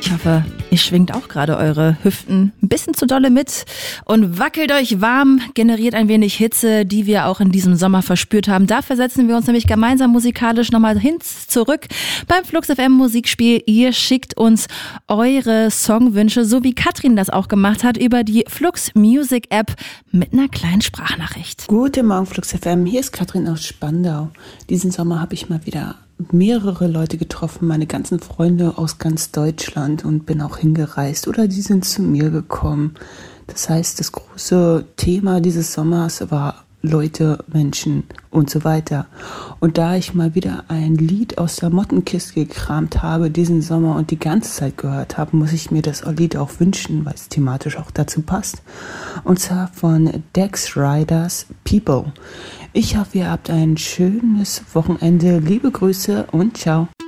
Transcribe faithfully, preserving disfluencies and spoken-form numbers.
Ich hoffe, ihr schwingt auch gerade eure Hüften ein bisschen zu dolle mit und wackelt euch warm, generiert ein wenig Hitze, die wir auch in diesem Sommer verspürt haben. Dafür setzen wir uns nämlich gemeinsam musikalisch nochmal hin zurück beim Flux F M Musikspiel. Ihr schickt uns eure Songwünsche, so wie Katrin das auch gemacht hat, über die Flux Music App mit einer kleinen Sprachnachricht. Guten Morgen Flux F M, hier ist Katrin aus Spandau. Diesen Sommer habe ich mal wieder mehrere Leute getroffen, meine ganzen Freunde aus ganz Deutschland, und bin auch hingereist oder die sind zu mir gekommen. Das heißt, das große Thema dieses Sommers war Leute, Menschen und so weiter. Und da ich mal wieder ein Lied aus der Mottenkiste gekramt habe diesen Sommer und die ganze Zeit gehört habe, muss ich mir das Lied auch wünschen, weil es thematisch auch dazu passt. Und zwar von Dex Riders People. Ich hoffe, ihr habt ein schönes Wochenende. Liebe Grüße und ciao.